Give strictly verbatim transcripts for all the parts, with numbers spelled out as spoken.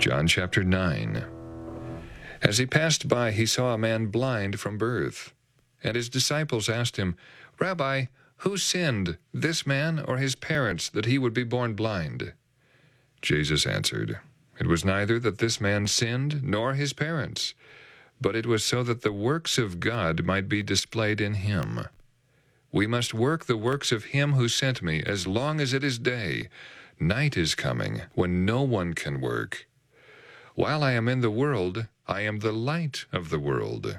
John chapter nine. As he passed by, he saw a man blind from birth. And his disciples asked him, Rabbi, who sinned, this man or his parents, that he would be born blind? Jesus answered, It was neither that this man sinned nor his parents, but it was so that the works of God might be displayed in him. We must work the works of him who sent me as long as it is day. Night is coming when no one can work. While I am in the world, I am the light of the world.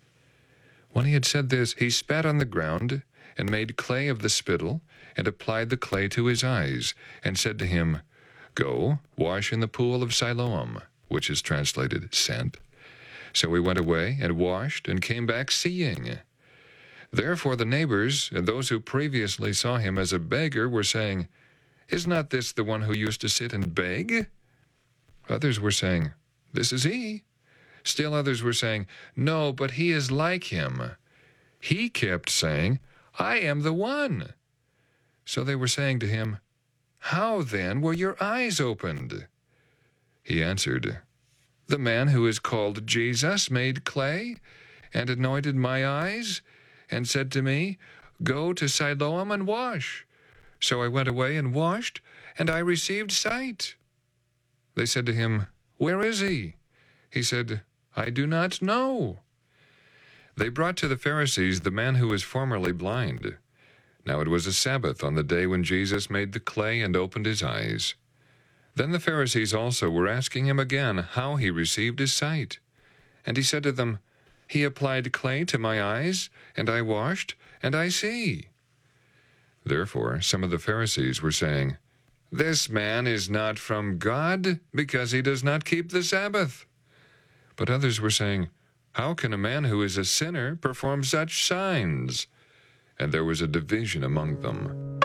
When he had said this, he spat on the ground and made clay of the spittle and applied the clay to his eyes and said to him, Go, wash in the pool of Siloam, which is translated sent. So he went away and washed and came back seeing. Therefore the neighbors and those who previously saw him as a beggar were saying, Is not this the one who used to sit and beg? Others were saying, This is he. Still others were saying, No, but he is like him. He kept saying, I am the one. So they were saying to him, How then were your eyes opened? He answered, The man who is called Jesus made clay and anointed my eyes and said to me, Go to Siloam and wash. So I went away and washed, and I received sight. They said to him, Where is he? He said, I do not know. They brought to the Pharisees the man who was formerly blind. Now it was a Sabbath on the day when Jesus made the clay and opened his eyes. Then the Pharisees also were asking him again how he received his sight. And he said to them, He applied clay to my eyes, and I washed, and I see. Therefore some of the Pharisees were saying, This man is not from God, because he does not keep the Sabbath. But others were saying, How can a man who is a sinner perform such signs? And there was a division among them.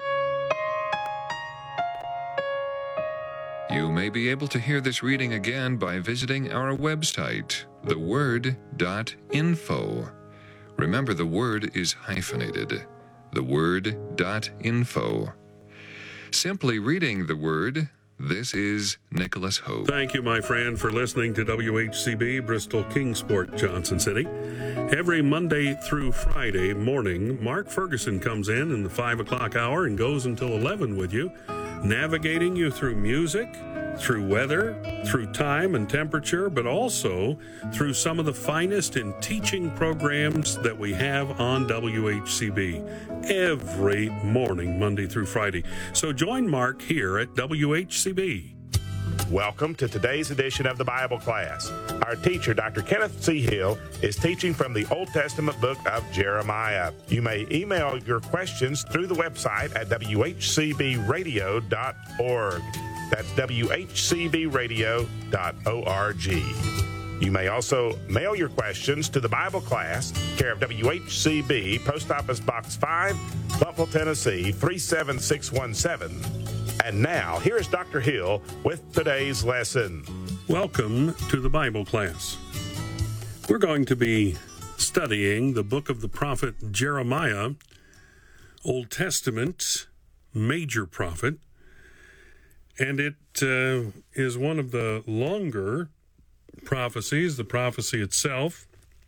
You may be able to hear this reading again by visiting our website, the word dot info. Remember, the word is hyphenated, the word dot info. Simply reading the Word, this is Nicholas Hope. Thank you, my friend, for listening to W H C B, Bristol Kingsport, Johnson City. Every Monday through Friday morning, Mark Ferguson comes in in the five o'clock hour and goes until eleven with you, navigating you through music, through weather, through time and temperature, but also through some of the finest in teaching programs that we have on W H C B every morning, Monday through Friday. So join Mark here at W H C B. Welcome to today's edition of the Bible class. Our teacher, Doctor Kenneth C. Hill, is teaching from the Old Testament book of Jeremiah. You may email your questions through the website at w h c b radio dot org. That's w h c b radio dot org. You may also mail your questions to the Bible class, care of W H C B, Post Office Box five, Buffalo, Tennessee, three seven six one seven. And now, here is Doctor Hill with today's lesson. Welcome to the Bible class. We're going to be studying the book of the prophet Jeremiah, Old Testament, major prophet, and it uh, is one of the longer prophecies, the prophecy itself.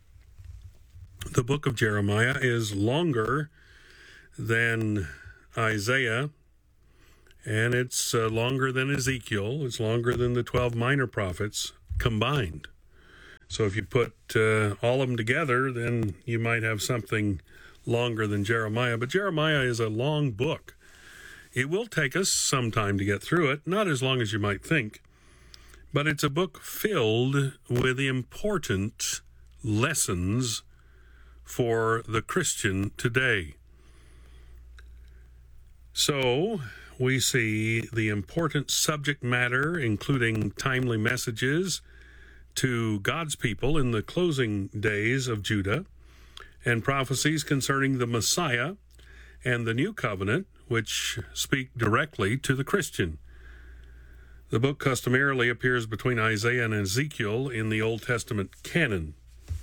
The book of Jeremiah is longer than Isaiah, and it's uh, longer than Ezekiel. It's longer than the twelve minor prophets combined. So if you put uh, all of them together, then you might have something longer than Jeremiah. But Jeremiah is a long book. It will take us some time to get through it, not as long as you might think. But it's a book filled with important lessons for the Christian today. So we see the important subject matter, including timely messages to God's people in the closing days of Judah, and prophecies concerning the Messiah and the new covenant, which speak directly to the Christian. The book customarily appears between Isaiah and Ezekiel in the Old Testament canon.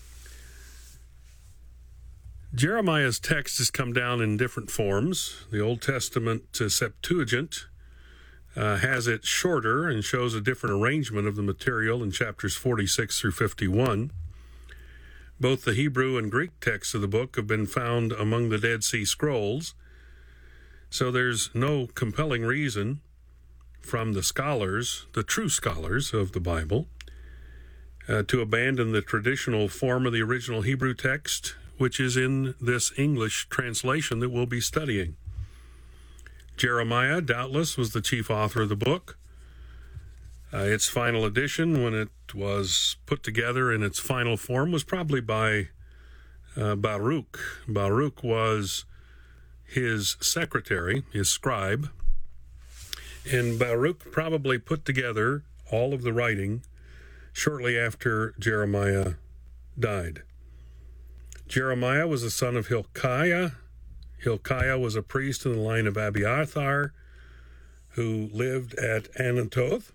Jeremiah's text has come down in different forms. The Old Testament uh, Septuagint uh, has it shorter and shows a different arrangement of the material in chapters forty-six through fifty-one. Both the Hebrew and Greek texts of the book have been found among the Dead Sea Scrolls, so there's no compelling reason from the scholars, the true scholars of the Bible, uh, to abandon the traditional form of the original Hebrew text, which is in this English translation that we'll be studying. Jeremiah, doubtless, was the chief author of the book. Uh, its final edition, when it was put together in its final form, was probably by uh, Baruch. Baruch was his secretary, his scribe, and Baruch probably put together all of the writing shortly after Jeremiah died. Jeremiah was the son of Hilkiah. Hilkiah was a priest in the line of Abiathar, who lived at Anathoth.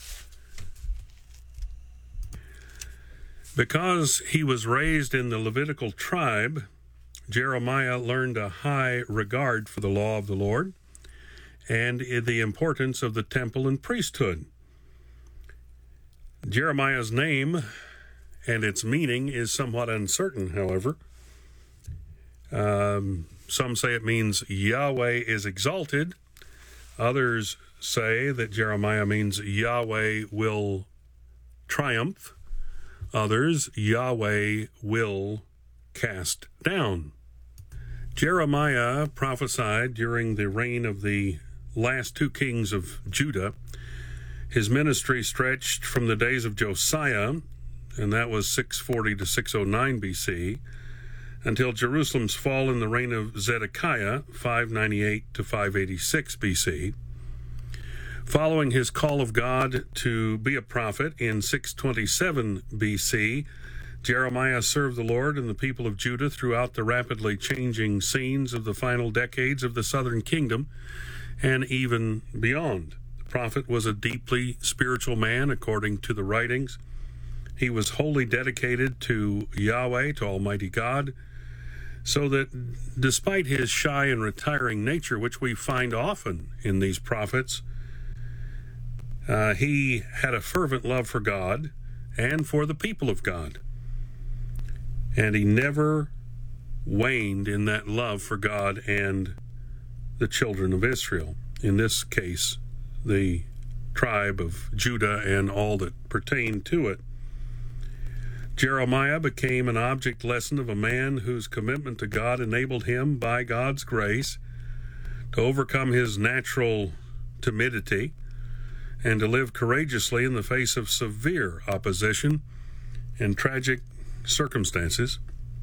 Because he was raised in the Levitical tribe, Jeremiah learned a high regard for the law of the Lord and the importance of the temple and priesthood. Jeremiah's name and its meaning is somewhat uncertain, however. Um, some say it means Yahweh is exalted. Others say that Jeremiah means Yahweh will triumph. Others, Yahweh will cast down. Jeremiah prophesied during the reign of the last two kings of Judah. His ministry stretched from the days of Josiah, and that was six forty to six oh nine B C, until Jerusalem's fall in the reign of Zedekiah, five ninety-eight to five eighty-six B C. Following his call of God to be a prophet in six twenty-seven B C, Jeremiah served the Lord and the people of Judah throughout the rapidly changing scenes of the final decades of the southern kingdom and even beyond. The prophet was a deeply spiritual man, according to the writings. He was wholly dedicated to Yahweh, to Almighty God, so that despite his shy and retiring nature, which we find often in these prophets, uh, he had a fervent love for God and for the people of God. And he never waned in that love for God and the children of Israel. In this case, the tribe of Judah and all that pertained to it. Jeremiah became an object lesson of a man whose commitment to God enabled him, by God's grace, to overcome his natural timidity and to live courageously in the face of severe opposition and tragic circumstances.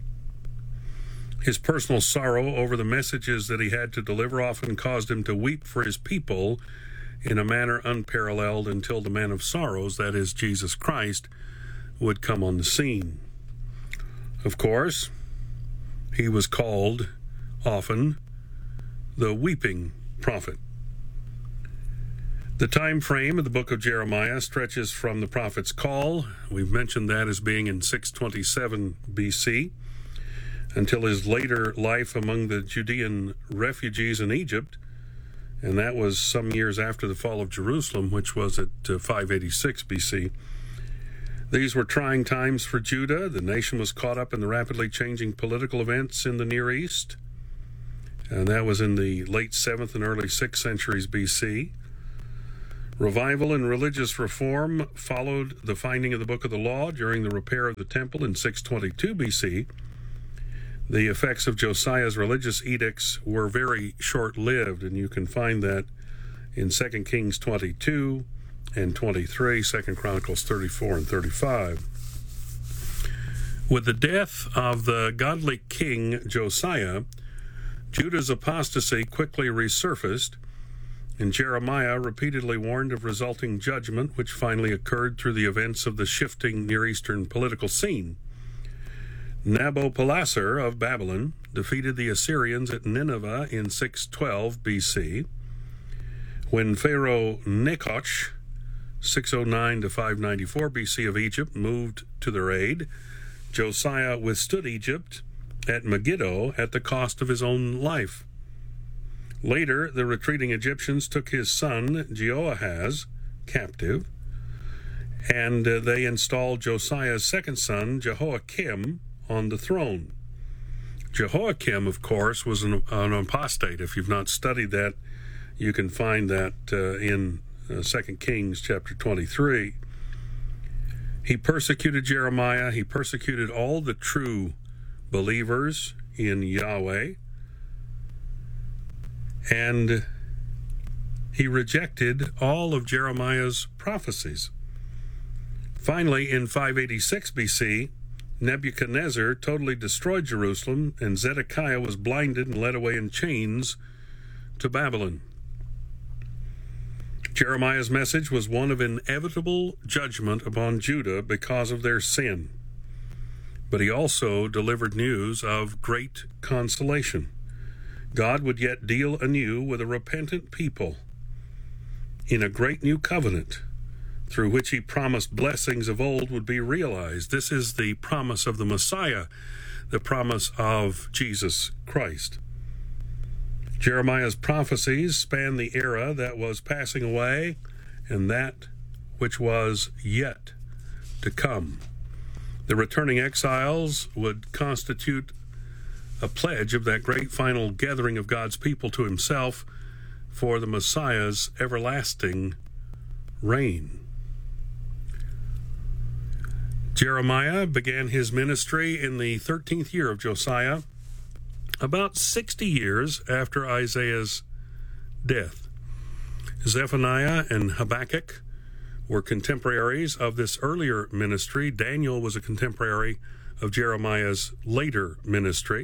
His personal sorrow over the messages that he had to deliver often caused him to weep for his people in a manner unparalleled until the man of sorrows, that is, Jesus Christ, would come on the scene. Of course, he was called often the weeping prophet. The time frame of the book of Jeremiah stretches from the prophet's call, we've mentioned that as being in six twenty-seven B C, until his later life among the Judean refugees in Egypt, and that was some years after the fall of Jerusalem, which was at uh, five eighty-six B C. These were trying times for Judah. The nation was caught up in the rapidly changing political events in the Near East, and that was in the late seventh and early sixth centuries B C. Revival and religious reform followed the finding of the Book of the Law during the repair of the temple in six twenty-two B C. The effects of Josiah's religious edicts were very short-lived, and you can find that in Second Kings twenty-two and twenty-three, Second Chronicles thirty-four and thirty-five. With the death of the godly king Josiah, Judah's apostasy quickly resurfaced, and Jeremiah repeatedly warned of resulting judgment, which finally occurred through the events of the shifting Near Eastern political scene. Nabopolassar of Babylon defeated the Assyrians at Nineveh in six twelve B C. When Pharaoh Nechosh, six oh nine to five ninety-four B C of Egypt, moved to their aid, Josiah withstood Egypt at Megiddo at the cost of his own life. Later, the retreating Egyptians took his son, Jehoahaz, captive, and uh, they installed Josiah's second son, Jehoiakim, on the throne. Jehoiakim, of course, was an, an apostate. If you've not studied that, you can find that uh, in uh, Second Kings chapter twenty-three. He persecuted Jeremiah. He persecuted all the true believers in Yahweh. And he rejected all of Jeremiah's prophecies. Finally, in five eighty-six B C, Nebuchadnezzar totally destroyed Jerusalem, and Zedekiah was blinded and led away in chains to Babylon. Jeremiah's message was one of inevitable judgment upon Judah because of their sin. But he also delivered news of great consolation. God would yet deal anew with a repentant people in a great new covenant, through which he promised blessings of old would be realized. This is the promise of the Messiah, the promise of Jesus Christ. Jeremiah's prophecies span the era that was passing away and that which was yet to come. The returning exiles would constitute a pledge of that great final gathering of God's people to himself for the Messiah's everlasting reign. Jeremiah began his ministry in the thirteenth year of Josiah, about sixty years after Isaiah's death. Zephaniah and Habakkuk were contemporaries of this earlier ministry. Daniel was a contemporary of Jeremiah's later ministry.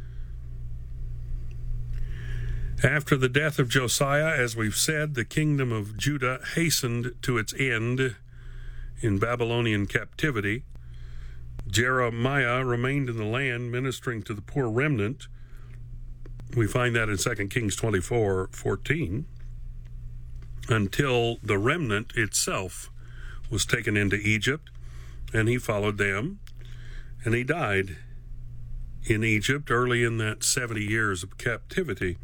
After the death of Josiah, as we've said, the kingdom of Judah hastened to its end in Babylonian captivity. Jeremiah remained in the land ministering to the poor remnant. We find that in Second Kings twenty-four fourteen, until the remnant itself was taken into Egypt, and he followed them, and he died in Egypt early in that seventy years of captivity.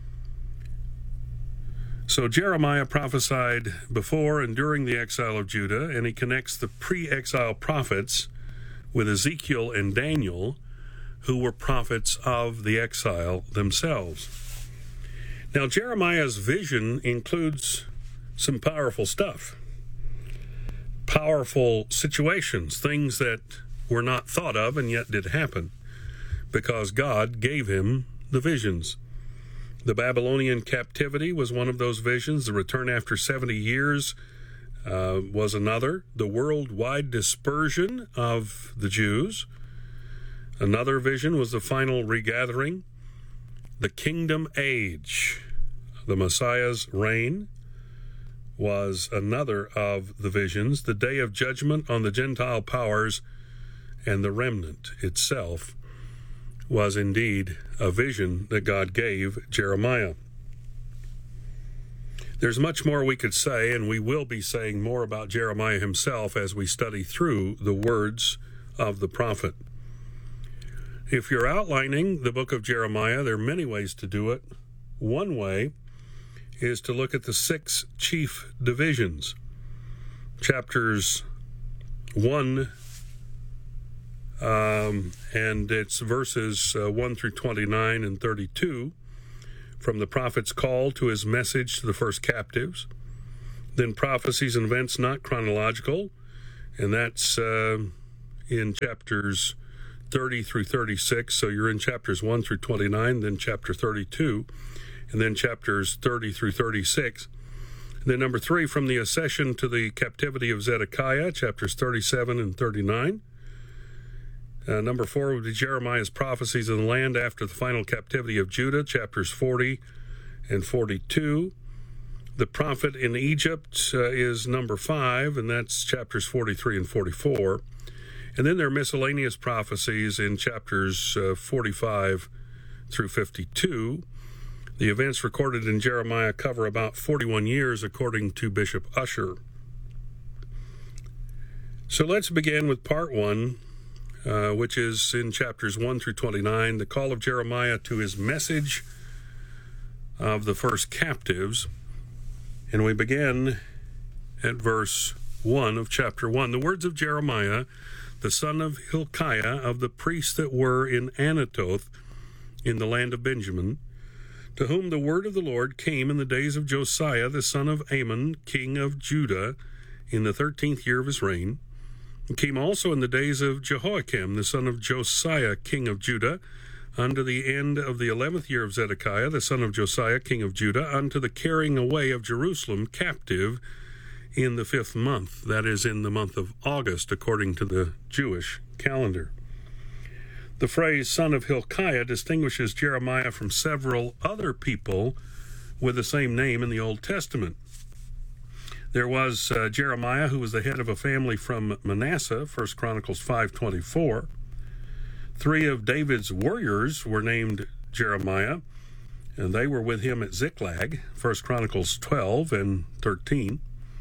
So Jeremiah prophesied before and during the exile of Judah, and he connects the pre-exile prophets with Ezekiel and Daniel, who were prophets of the exile themselves. Now, Jeremiah's vision includes some powerful stuff, powerful situations, things that were not thought of and yet did happen, because God gave him the visions. The Babylonian captivity was one of those visions. The return after seventy years uh, was another. The worldwide dispersion of the Jews. Another vision was the final regathering. The kingdom age, the Messiah's reign, was another of the visions. The day of judgment on the Gentile powers and the remnant itself was indeed a vision that God gave Jeremiah. There's much more we could say, and we will be saying more about Jeremiah himself as we study through the words of the prophet. If you're outlining the book of Jeremiah, there are many ways to do it. One way is to look at the six chief divisions. Chapters one Um, and it's verses uh, one through twenty-nine and thirty-two, from the prophet's call to his message to the first captives. Then prophecies and events not chronological, and that's uh, in chapters thirty through thirty-six. So you're in chapters one through twenty-nine, then chapter thirty-two, and then chapters thirty through thirty-six. And then number three, from the accession to the captivity of Zedekiah, chapters thirty-seven and thirty-nine. Uh, number four would be Jeremiah's prophecies in the land after the final captivity of Judah, chapters forty and forty-two. The prophet in Egypt uh, is number five, and that's chapters forty-three and forty-four. And then there are miscellaneous prophecies in chapters uh, forty-five through fifty-two. The events recorded in Jeremiah cover about forty-one years, according to Bishop Ussher. So let's begin with part one, uh, which is in chapters one through twenty-nine, the call of Jeremiah to his message of the first captives. And we begin at verse one of chapter one. The words of Jeremiah, the son of Hilkiah, of the priests that were in Anathoth in the land of Benjamin, to whom the word of the Lord came in the days of Josiah, the son of Amon, king of Judah, in the thirteenth year of his reign. It came also in the days of Jehoiakim, the son of Josiah, king of Judah, unto the end of the eleventh year of Zedekiah, the son of Josiah, king of Judah, unto the carrying away of Jerusalem captive in the fifth month, that is, in the month of August, according to the Jewish calendar. The phrase son of Hilkiah distinguishes Jeremiah from several other people with the same name in the Old Testament. There was uh, Jeremiah, who was the head of a family from Manasseh, First Chronicles five twenty-four. Three of David's warriors were named Jeremiah, and they were with him at Ziklag, First Chronicles twelve and thirteen.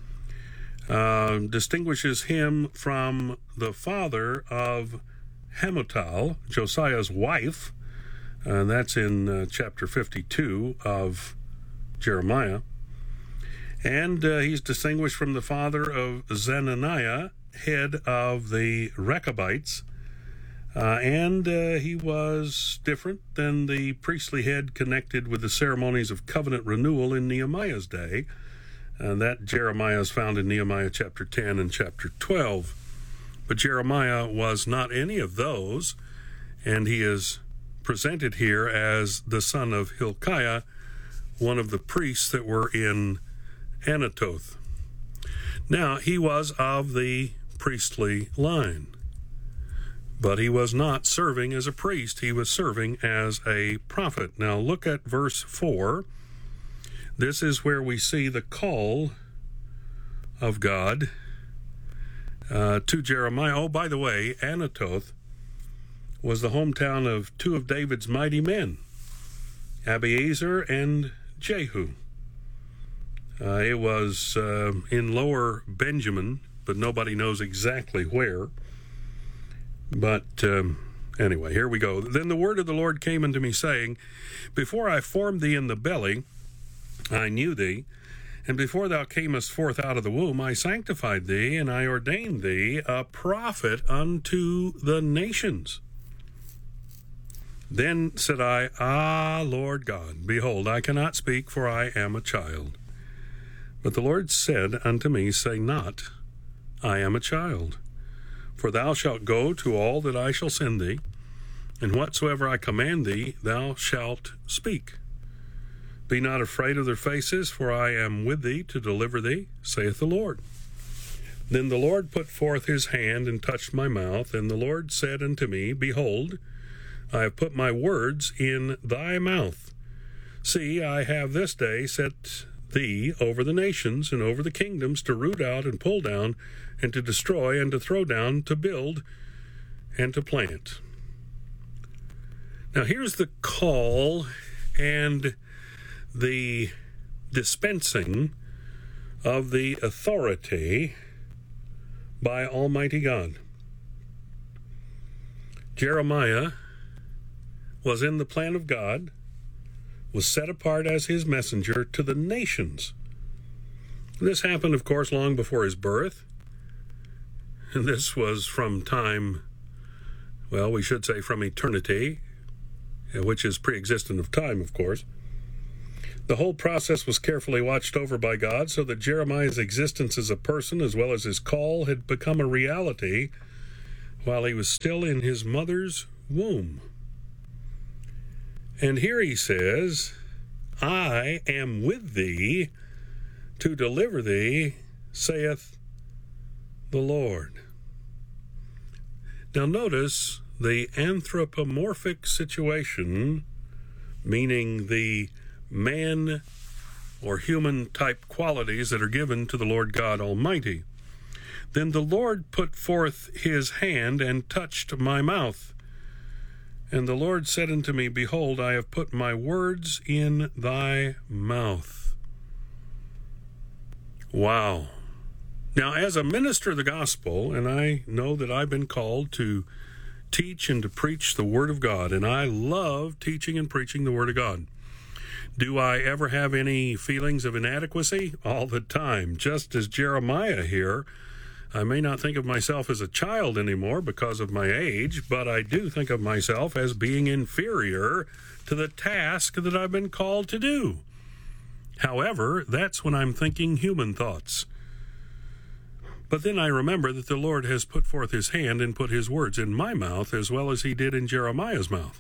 Uh, distinguishes him from the father of Hamutal, Josiah's wife, and that's in uh, chapter fifty-two of Jeremiah. And uh, he's distinguished from the father of Zenaniah, head of the Rechabites, uh, and uh, he was different than the priestly head connected with the ceremonies of covenant renewal in Nehemiah's day, and that Jeremiah is found in Nehemiah chapter ten and chapter twelve. But Jeremiah was not any of those, and he is presented here as the son of Hilkiah, one of the priests that were in Anathoth. Now, he was of the priestly line, but he was not serving as a priest. He was serving as a prophet. Now, look at verse four. This is where we see the call of God Uh, to Jeremiah. Oh, by the way, Anathoth was the hometown of two of David's mighty men, Abiezer and Jehu. Uh, it was uh, in lower Benjamin, but nobody knows exactly where. But um, anyway, here we go. Then the word of the Lord came unto me, saying, Before I formed thee in the belly, I knew thee. And before thou camest forth out of the womb, I sanctified thee, and I ordained thee a prophet unto the nations. Then said I, Ah, Lord God, behold, I cannot speak, for I am a child. But the Lord said unto me, Say not, I am a child. For thou shalt go to all that I shall send thee, and whatsoever I command thee, thou shalt speak. Be not afraid of their faces, for I am with thee to deliver thee, saith the Lord. Then the Lord put forth his hand and touched my mouth, and the Lord said unto me, Behold, I have put my words in thy mouth. See, I have this day set thee over the nations and over the kingdoms, to root out and pull down, and to destroy and to throw down, to build and to plant. Now here's the call and the dispensing of the authority by Almighty God. Jeremiah was in the plan of God, was set apart as his messenger to the nations. This happened, of course, long before his birth. And this was from time, well, we should say from eternity, which is pre-existent of time, of course. The whole process was carefully watched over by God, so that Jeremiah's existence as a person, as well as his call, had become a reality while he was still in his mother's womb. And here he says, I am with thee to deliver thee, saith the Lord. Now notice the anthropomorphic situation, meaning the man or human type qualities that are given to the Lord God Almighty. Then the Lord put forth his hand and touched my mouth. And the Lord said unto me, Behold, I have put my words in thy mouth. Wow. Now, as a minister of the gospel, and I know that I've been called to teach and to preach the Word of God, and I love teaching and preaching the Word of God. Do I ever have any feelings of inadequacy? All the time. Just as Jeremiah here, I may not think of myself as a child anymore because of my age, but I do think of myself as being inferior to the task that I've been called to do. However, that's when I'm thinking human thoughts. But then I remember that the Lord has put forth his hand and put his words in my mouth as well as he did in Jeremiah's mouth.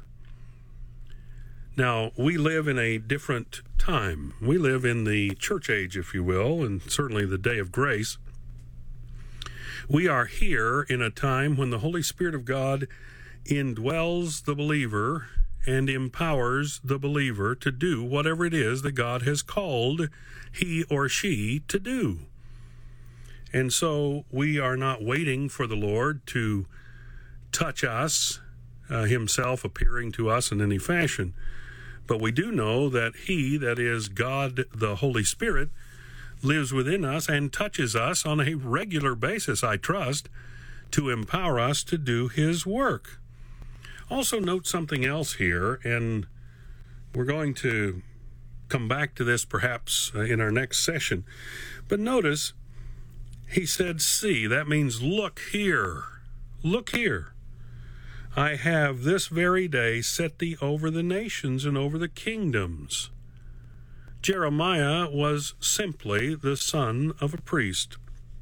Now, we live in a different time. We live in the church age, if you will, and certainly the day of grace. We are here in a time when the Holy Spirit of God indwells the believer and empowers the believer to do whatever it is that God has called he or she to do. And so we are not waiting for the Lord to touch us, uh, himself appearing to us in any fashion. But we do know that he, that is God the Holy Spirit, lives within us and touches us on a regular basis, I trust, to empower us to do his work. Also note something else here, and we're going to come back to this perhaps uh, in our next session. But notice, he said, see, that means look here, look here. I have this very day set thee over the nations and over the kingdoms. Jeremiah was simply the son of a priest.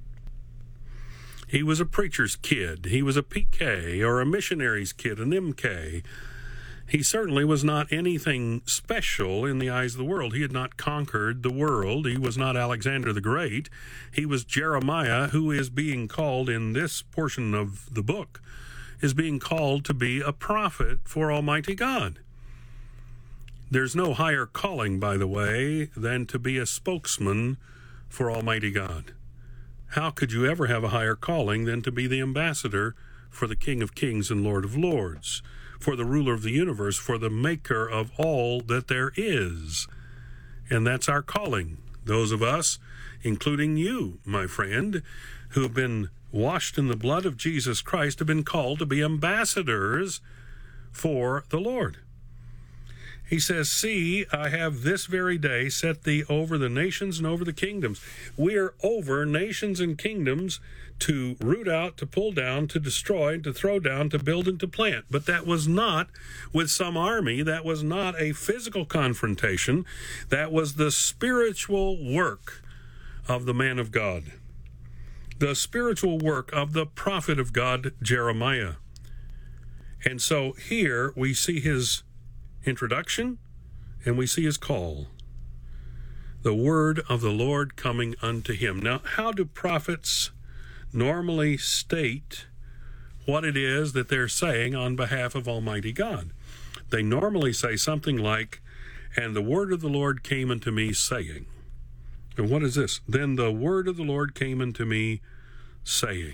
He was a preacher's kid. He was a P K or a missionary's kid, an M K. He certainly was not anything special in the eyes of the world. He had not conquered the world. He was not Alexander the Great. He was Jeremiah, who is being called in this portion of the book, is being called to be a prophet for Almighty God. There's no higher calling, by the way, than to be a spokesman for Almighty God. How could you ever have a higher calling than to be the ambassador for the King of Kings and Lord of Lords, for the ruler of the universe, for the maker of all that there is? And that's our calling. Those of us, including you, my friend, who have been washed in the blood of Jesus Christ, have been called to be ambassadors for the Lord. He says, see, I have this very day set thee over the nations and over the kingdoms. We are over nations and kingdoms to root out, to pull down, to destroy, to throw down, to build and to plant. But that was not with some army. That was not a physical confrontation. That was the spiritual work of the man of God, the spiritual work of the prophet of God, Jeremiah. And so here we see his introduction, and we see his call. The word of the Lord coming unto him. Now, how do prophets normally state what it is that they're saying on behalf of Almighty God? They normally say something like, and the word of the Lord came unto me, saying. And what is this? Then the word of the Lord came unto me, saying.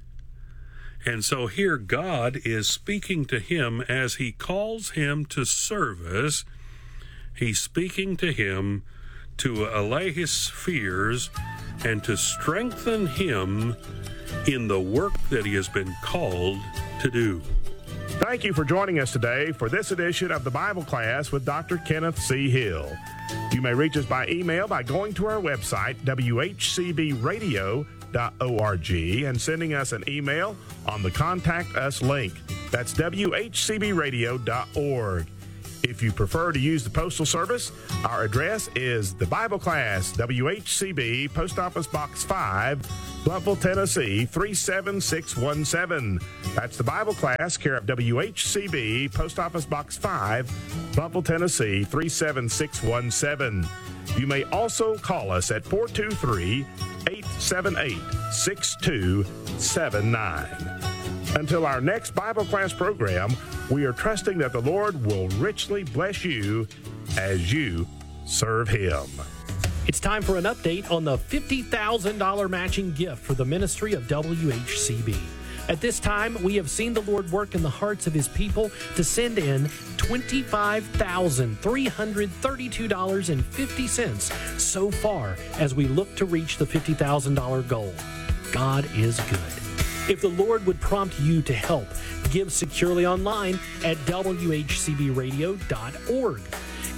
And so here God is speaking to him as he calls him to service. He's speaking to him to allay his fears and to strengthen him in the work that he has been called to do. Thank you for joining us today for this edition of the Bible Class with Doctor Kenneth C. Hill. You may reach us by email by going to our website, w h c b radio dot org, and sending us an email on the Contact Us link. That's w h c b radio dot org. If you prefer to use the Postal Service, our address is the Bible Class, W H C B, Post Office Box five, Blountville, Tennessee, three seven six one seven. That's the Bible Class, care of W H C B, Post Office Box five, Blountville, Tennessee, three seven six one seven. You may also call us at four two three, eight seven eight, six two seven nine. Until our next Bible class program, we are trusting that the Lord will richly bless you as you serve Him. It's time for an update on the fifty thousand dollars matching gift for the ministry of W H C B. At this time, we have seen the Lord work in the hearts of His people to send in twenty-five thousand three hundred thirty-two dollars and fifty cents so far as we look to reach the fifty thousand dollars goal. God is good. If the Lord would prompt you to help, give securely online at w h c b radio dot org.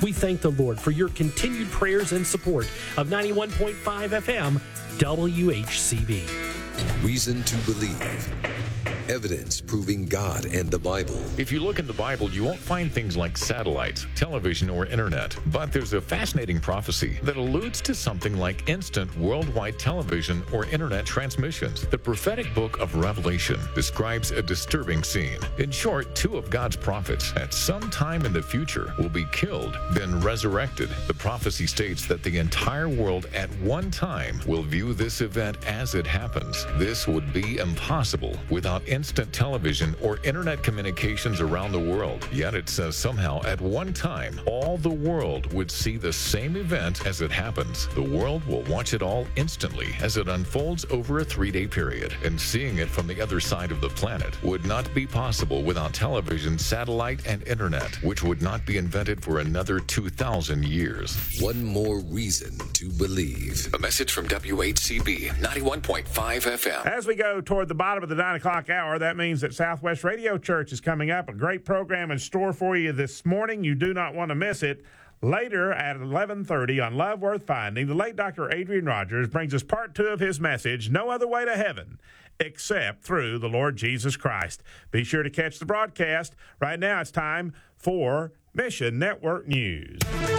We thank the Lord for your continued prayers and support of ninety-one point five F M W H C B. Reason to believe. Evidence proving God and the Bible. If you look in the Bible, you won't find things like satellites, television, or internet. But there's a fascinating prophecy that alludes to something like instant worldwide television or internet transmissions. The prophetic book of Revelation describes a disturbing scene. In short, two of God's prophets at some time in the future will be killed, then resurrected. The prophecy states that the entire world at one time will view this event as it happens. This would be impossible without instant television or internet communications around the world. Yet it says somehow at one time, all the world would see the same event as it happens. The world will watch it all instantly as it unfolds over a three-day period. And seeing it from the other side of the planet would not be possible without television, satellite, and internet, which would not be invented for another two thousand years. One more reason to believe. A message from W H C B ninety-one point five F M. As we go toward the bottom of the nine o'clock hour, that means that Southwest Radio Church is coming up. A great program in store for you this morning. You do not want to miss it. Later at eleven thirty on Love Worth Finding, the late Doctor Adrian Rogers brings us part two of his message, No Other Way to Heaven Except Through the Lord Jesus Christ. Be sure to catch the broadcast. Right now it's time for Mission Network News.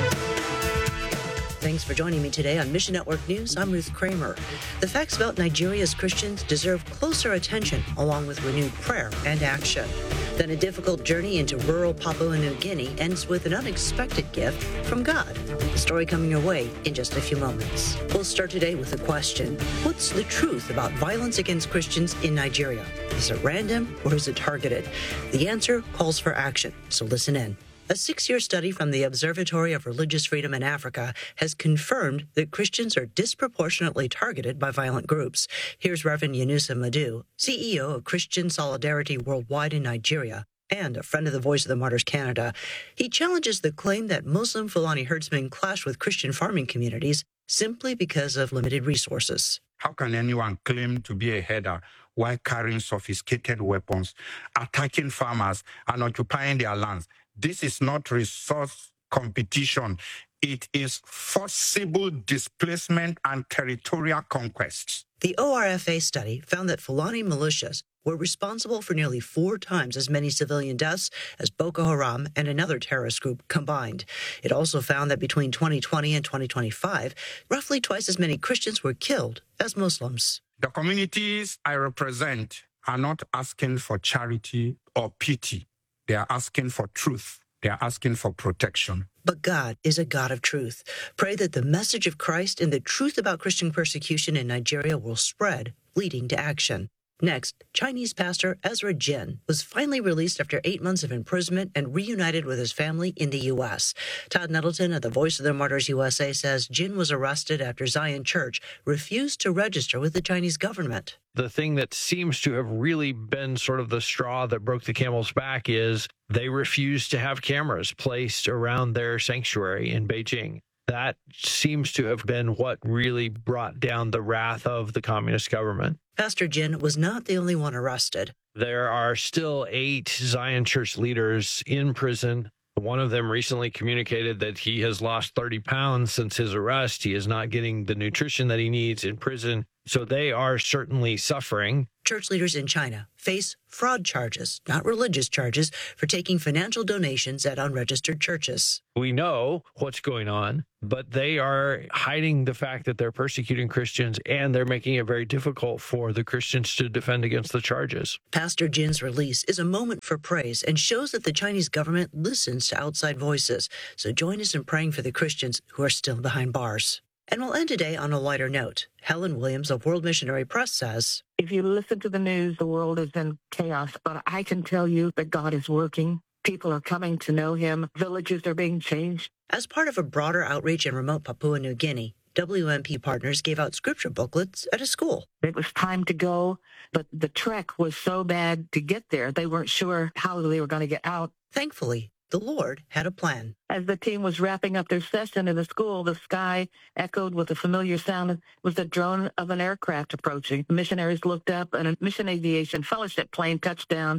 Thanks for joining me today on Mission Network News. I'm Ruth Kramer. The facts about Nigeria's Christians deserve closer attention, along with renewed prayer and action. Then a difficult journey into rural Papua New Guinea ends with an unexpected gift from God. The story coming your way in just a few moments. We'll start today with a question. What's the truth about violence against Christians in Nigeria? Is it random or is it targeted? The answer calls for action, so listen in. A six-year study from the Observatory of Religious Freedom in Africa has confirmed that Christians are disproportionately targeted by violent groups. Here's Reverend Yunusa Madu, C E O of Christian Solidarity Worldwide in Nigeria, and a friend of the Voice of the Martyrs Canada. He challenges the claim that Muslim Fulani herdsmen clash with Christian farming communities simply because of limited resources. How can anyone claim to be a header while carrying sophisticated weapons, attacking farmers, and occupying their lands? This is not resource competition. It is forcible displacement and territorial conquest. The O R F A study found that Fulani militias were responsible for nearly four times as many civilian deaths as Boko Haram and another terrorist group combined. It also found that between twenty twenty and twenty twenty-five, roughly twice as many Christians were killed as Muslims. The communities I represent are not asking for charity or pity. They are asking for truth. They are asking for protection. But God is a God of truth. Pray that the message of Christ and the truth about Christian persecution in Nigeria will spread, leading to action. Next, Chinese pastor Ezra Jin was finally released after eight months of imprisonment and reunited with his family in the U S. Todd Nettleton of the Voice of the Martyrs U S A says Jin was arrested after Zion Church refused to register with the Chinese government. The thing that seems to have really been sort of the straw that broke the camel's back is they refused to have cameras placed around their sanctuary in Beijing. That seems to have been what really brought down the wrath of the communist government. Pastor Jin was not the only one arrested. There are still eight Zion Church leaders in prison. One of them recently communicated that he has lost thirty pounds since his arrest. He is not getting the nutrition that he needs in prison. So they are certainly suffering. Church leaders in China face fraud charges, not religious charges, for taking financial donations at unregistered churches. We know what's going on, but they are hiding the fact that they're persecuting Christians, and they're making it very difficult for the Christians to defend against the charges. Pastor Jin's release is a moment for praise and shows that the Chinese government listens to outside voices. So join us in praying for the Christians who are still behind bars. And we'll end today on a lighter note. Helen Williams of World Missionary Press says, if you listen to the news, the world is in chaos, but I can tell you that God is working. People are coming to know him. Villages are being changed. As part of a broader outreach in remote Papua New Guinea, W M P partners gave out scripture booklets at a school. It was time to go, but the trek was so bad to get there, they weren't sure how they were going to get out. Thankfully, the Lord had a plan. As the team was wrapping up their session in the school, the sky echoed with a familiar sound. It was the drone of an aircraft approaching. The missionaries looked up, and a Mission Aviation Fellowship plane touched down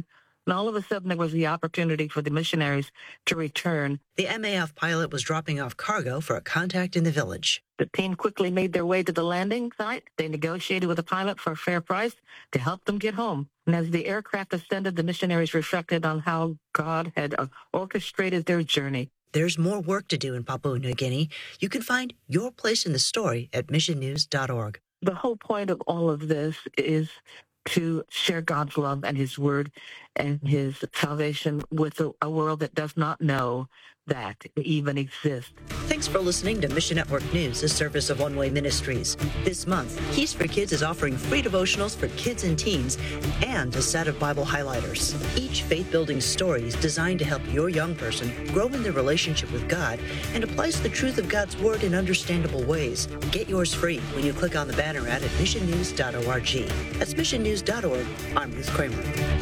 And all of a sudden, there was the opportunity for the missionaries to return. The M A F pilot was dropping off cargo for a contact in the village. The team quickly made their way to the landing site. They negotiated with the pilot for a fair price to help them get home. And as the aircraft ascended, the missionaries reflected on how God had uh, orchestrated their journey. There's more work to do in Papua New Guinea. You can find your place in the story at mission news dot org. The whole point of all of this is to share God's love and his word and his salvation with a, a world that does not know that even exists. Thanks for listening to Mission Network News, a service of One Way Ministries. This month, Keys for Kids is offering free devotionals for kids and teens and a set of Bible highlighters. Each faith-building story is designed to help your young person grow in their relationship with God and applies the truth of God's word in understandable ways. Get yours free when you click on the banner ad at mission news dot org. That's mission news dot org. I'm Ruth Kramer.